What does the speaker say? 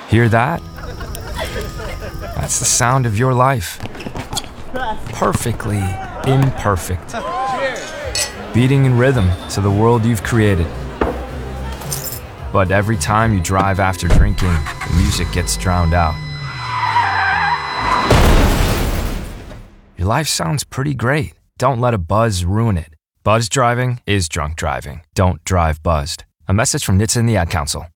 Hear that? That's the sound of your life. Perfectly imperfect. Beating in rhythm to the world you've created. But every time you drive after drinking, the music gets drowned out. Your life sounds pretty great. Don't let a buzz ruin it. Buzz driving is drunk driving. Don't drive buzzed. A message from NHTSA and the Ad Council.